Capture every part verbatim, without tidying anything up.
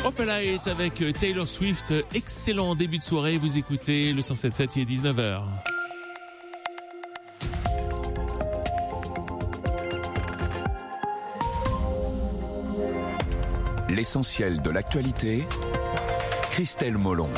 Opalite avec Taylor Swift. Excellent début de soirée. Vous écoutez le cent sept virgule sept, il est dix-neuf heures. L'essentiel de l'actualité, Christelle Molon.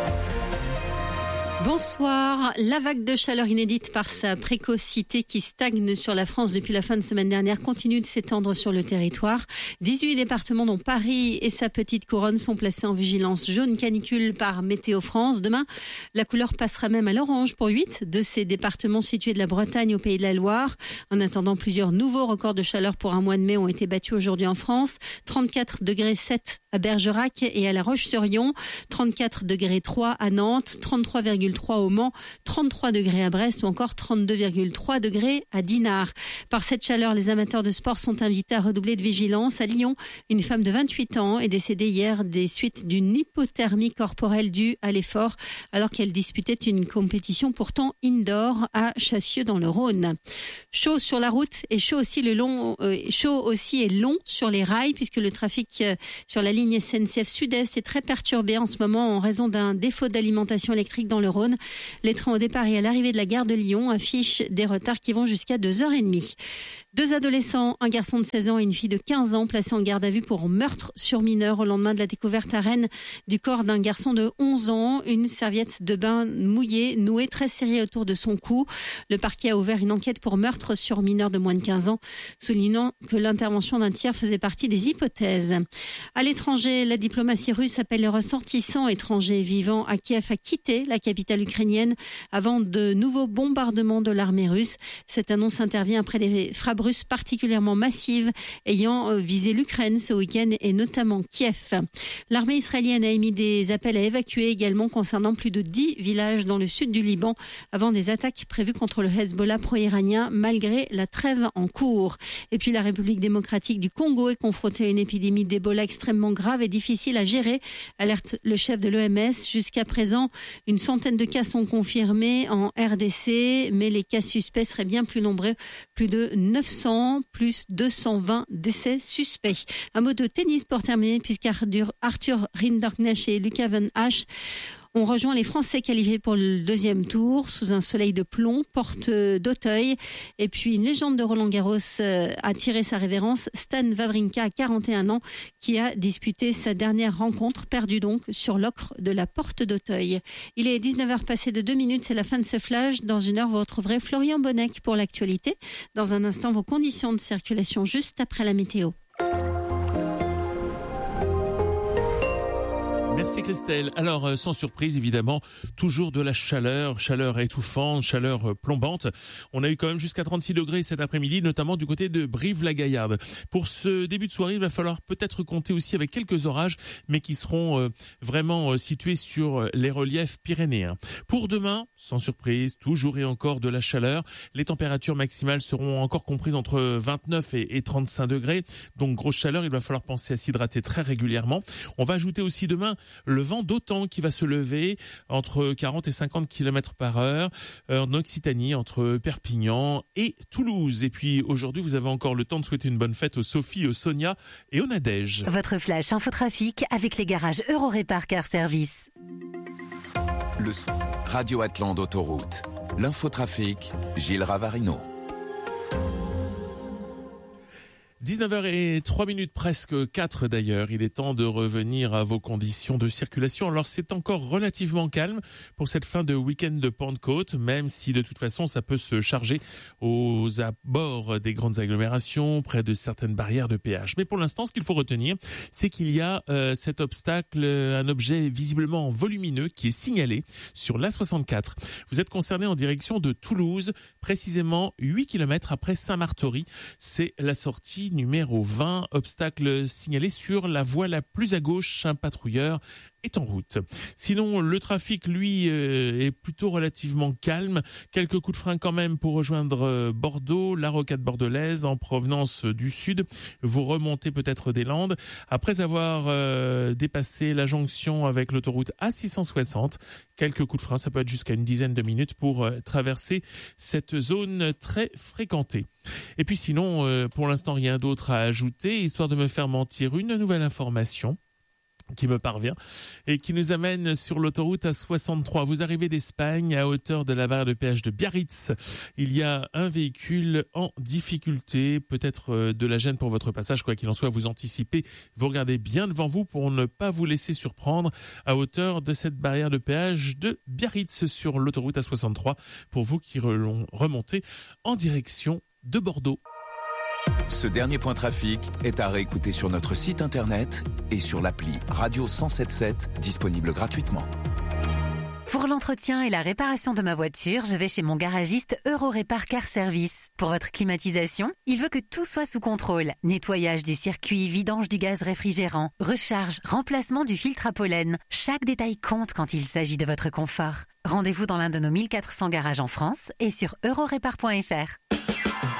Bonsoir. La vague de chaleur inédite par sa précocité qui stagne sur la France depuis la fin de semaine dernière continue de s'étendre sur le territoire. dix-huit départements dont Paris et sa petite couronne sont placés en vigilance jaune canicule par Météo France. Demain, la couleur passera même à l'orange pour huit de ces départements situés de la Bretagne au Pays de la Loire. En attendant, plusieurs nouveaux records de chaleur pour un mois de mai ont été battus aujourd'hui en France. trente-quatre degrés sept à Bergerac et à La Roche-sur-Yon, trente-quatre degrés trois à Nantes, trente-trois virgule trois au Mans, trente-trois degrés à Brest ou encore trente-deux virgule trois degrés à Dinard. Par cette chaleur, les amateurs de sport sont invités à redoubler de vigilance. À Lyon, une femme de vingt-huit ans est décédée hier des suites d'une hypothermie corporelle due à l'effort alors qu'elle disputait une compétition pourtant indoor à Chassieux dans le Rhône. Chaud sur la route et chaud aussi le long, euh, chaud aussi et long sur les rails puisque le trafic euh, sur la ligne S N C F Sud-Est est très perturbé en ce moment en raison d'un défaut d'alimentation électrique dans le Rhône. Les trains au départ et à l'arrivée de la gare de Lyon affichent des retards qui vont jusqu'à deux heures trente. Deux adolescents, un garçon de seize ans et une fille de quinze ans placés en garde à vue pour meurtre sur mineur au lendemain de la découverte à Rennes du corps d'un garçon de onze ans, une serviette de bain mouillée nouée très serrée autour de son cou. Le parquet a ouvert une enquête pour meurtre sur mineur de moins de quinze ans, soulignant que l'intervention d'un tiers faisait partie des hypothèses. À l'étranger, la diplomatie russe appelle les ressortissants étrangers vivant à Kiev à quitter la capitale ukrainienne avant de nouveaux bombardements de l'armée russe. Cette annonce intervient après des frappes russes particulièrement massives ayant visé l'Ukraine ce week-end et notamment Kiev. L'armée israélienne a émis des appels à évacuer également concernant plus de dix villages dans le sud du Liban avant des attaques prévues contre le Hezbollah pro-iranien malgré la trêve en cours. Et puis la République démocratique du Congo est confrontée à une épidémie d'Ebola extrêmement grave et difficile à gérer, alerte le chef de l'O M S. Jusqu'à présent, une centaine de cas sont confirmés en R D C, mais les cas suspects seraient bien plus nombreux, plus de neuf cents, plus deux cent vingt décès suspects. Un mot de tennis pour terminer, puisqu'Arthur Arthur Rinderknecht et Lucas Van Hache ont rejoint les Français qualifiés pour le deuxième tour sous un soleil de plomb, porte d'Auteuil. Et puis une légende de Roland Garros a tiré sa révérence, Stan Wawrinka, à quarante et un ans, qui a disputé sa dernière rencontre, perdue donc sur l'ocre de la porte d'Auteuil. Il est dix-neuf heures passées de deux minutes, c'est la fin de ce flash. Dans une heure, vous retrouverez Florian Bonnec pour l'actualité. Dans un instant, vos conditions de circulation juste après la météo. Merci Christelle. Alors, sans surprise, évidemment, toujours de la chaleur, chaleur étouffante, chaleur plombante. On a eu quand même jusqu'à trente-six degrés cet après-midi, notamment du côté de Brive-la-Gaillarde. Pour ce début de soirée, il va falloir peut-être compter aussi avec quelques orages, mais qui seront euh, vraiment euh, situés sur les reliefs pyrénéens. Pour demain, sans surprise, toujours et encore de la chaleur. Les températures maximales seront encore comprises entre vingt-neuf et trente-cinq degrés. Donc, grosse chaleur, il va falloir penser à s'hydrater très régulièrement. On va ajouter aussi demain le vent d'OTAN qui va se lever entre quarante et cinquante kilomètres par heure en Occitanie, entre Perpignan et Toulouse. Et puis aujourd'hui, vous avez encore le temps de souhaiter une bonne fête aux Sophie, aux Sonia et aux Nadège. Votre flash infotrafic avec les garages Eurorépar Car Service. Le Radio Atlan d'Autoroute. L'infotrafic, Gilles Ravarino. dix-neuf heures trois minutes, presque quatre d'ailleurs. Il est temps de revenir à vos conditions de circulation. Alors c'est encore relativement calme pour cette fin de week-end de Pentecôte, même si de toute façon ça peut se charger aux abords des grandes agglomérations, près de certaines barrières de péage. Mais pour l'instant, ce qu'il faut retenir, c'est qu'il y a euh, cet obstacle, un objet visiblement volumineux qui est signalé sur l'A soixante-quatre. Vous êtes concerné en direction de Toulouse, précisément huit kilomètres après Saint-Martory. C'est la sortie numéro vingt, obstacle signalé sur la voie la plus à gauche. Un patrouilleur est en route. Sinon, le trafic, lui, euh, est plutôt relativement calme. Quelques coups de frein quand même pour rejoindre euh, Bordeaux, la rocade bordelaise en provenance euh, du sud. Vous remontez peut-être des Landes. Après avoir euh, dépassé la jonction avec l'autoroute A six cent soixante, quelques coups de frein, ça peut être jusqu'à une dizaine de minutes pour euh, traverser cette zone très fréquentée. Et puis sinon, euh, pour l'instant, rien d'autre à ajouter, histoire de me faire mentir, une nouvelle information. qui me parvient et qui nous amène sur l'autoroute A soixante-trois. Vous arrivez d'Espagne à hauteur de la barrière de péage de Biarritz. Il y a un véhicule en difficulté, peut-être de la gêne pour votre passage. Quoi qu'il en soit, vous anticipez, vous regardez bien devant vous pour ne pas vous laisser surprendre à hauteur de cette barrière de péage de Biarritz sur l'autoroute A soixante-trois pour vous qui remontez en direction de Bordeaux. Ce dernier point trafic est à réécouter sur notre site internet et sur l'appli Radio cent soixante-sept, disponible gratuitement. Pour l'entretien et la réparation de ma voiture, je vais chez mon garagiste Eurorépar Car Service. Pour votre climatisation, il veut que tout soit sous contrôle. Nettoyage du circuit, vidange du gaz réfrigérant, recharge, remplacement du filtre à pollen. Chaque détail compte quand il s'agit de votre confort. Rendez-vous dans l'un de nos mille quatre cents garages en France et sur eurorépar point f r.